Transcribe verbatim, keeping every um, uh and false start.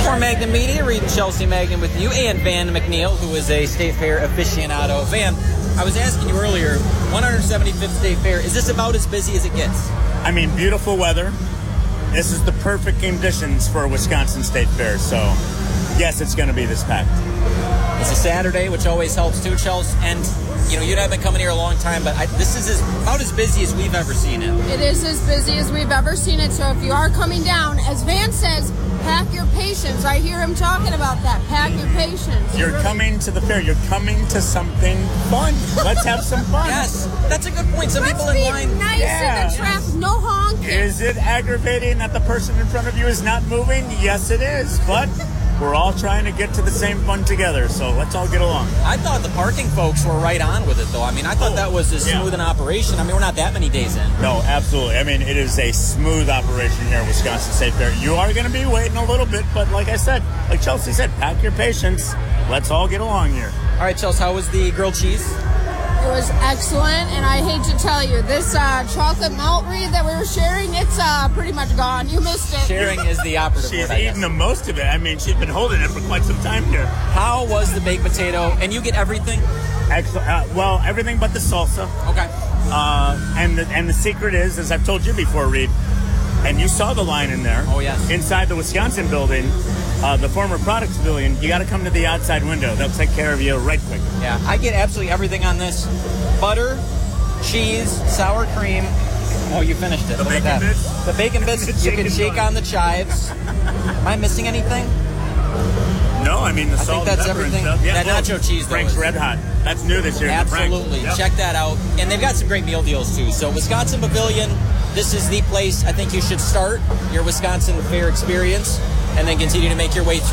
For Magnum Media, Reed and Chelsea Magnum with you, and Van McNeil, who is a State Fair aficionado. Van, I was asking you earlier, one hundred seventy-fifth State Fair, is this about as busy as it gets? I mean, beautiful weather. This is the perfect conditions for a Wisconsin State Fair, so yes, it's going to be this packed. It's a Saturday, which always helps too, Chelsea, and you know, you and I have been coming here a long time, but I, this is as, about as busy as we've ever seen it. It is as busy as we've ever seen it, so if you are coming down, as Van says, pack your patience. I hear him talking about that. Pack your patience. You're really. coming to the fair. You're coming to something fun. Let's have some fun. Yes, that's a good point. Some Let's people in be line. nice Yeah. in the traffic. No honking. Is it aggravating that the person in front of you is not moving? Yes, it is. But we're all trying to get to the same fun together, so let's all get along. I thought the parking folks were right on with it, though. I mean, I thought Oh, that was as yeah. smooth an operation. I mean, we're not that many days in. No, absolutely. I mean, it is a smooth operation here at Wisconsin State Fair. You are going to be waiting a little bit, but like I said, like Chelsea said, pack your patience. Let's all get along here. All right, Chelsea, how was the grilled cheese? It was excellent, and I hate to tell you, this uh, chocolate malt read that we were sharing, it's uh, pretty much gone. You missed it. Sharing is the operative She's word, I guess. eaten the most of it. I mean, she's been holding it for quite some time here. How was the baked potato? And you get everything? Excellent. Uh, well, everything but the salsa. Okay. Uh, and the, and the secret is, as I've told you before, Reed, and you saw the line in there. Oh, yes. Inside the Wisconsin building, uh, the former Products Pavilion, you got to come to the outside window. They'll take care of you right quick. Yeah, I get absolutely everything on this. Butter, cheese, sour cream. Oh, you finished it. The Look at bacon that. bits? The bacon bits. You can Chicken shake bun. on the chives. Am I missing anything? No, I mean the I salt think that's and pepper everything. and stuff. Yeah, That well, nacho cheese, though, Frank's is- Red Hot. That's new this year. the Frank's. Absolutely. Yep. Check that out. And they've got some great meal deals, too. So Wisconsin Pavilion, this is the place I think you should start your Wisconsin Fair experience and then continue to make your way through.